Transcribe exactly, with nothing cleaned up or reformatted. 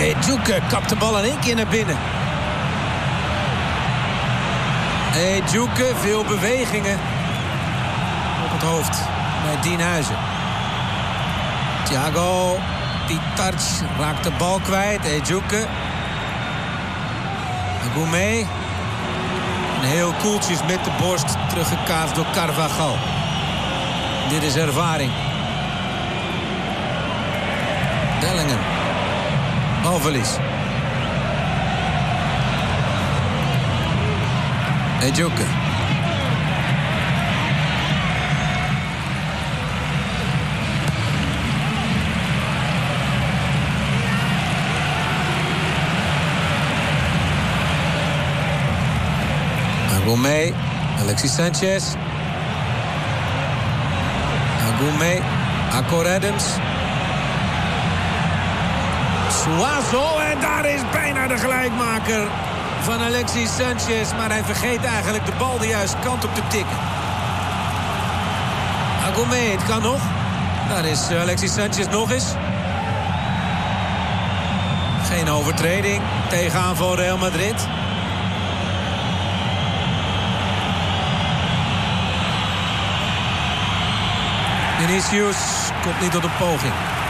Ejuke kapt de bal in één keer naar binnen. Ejuke, veel bewegingen op het hoofd bij Dienhuizen. Thiago Titarch raakt de bal kwijt. Ejuke. Agoume. En heel koeltjes met de borst teruggekaatst door Carvajal. Dit is ervaring. Dellingen. Balverlies. Ejuke. Agoume. Alexis Sanchez. Agoume. Akor Adams. Suazo. En daar is bijna de gelijkmaker van Alexis Sanchez. Maar hij vergeet eigenlijk de bal de juiste kant op te tikken. Agoume, het kan nog. Daar is Alexis Sanchez nog eens. Geen overtreding tegen aanval Real Madrid. Vinicius komt niet tot een poging.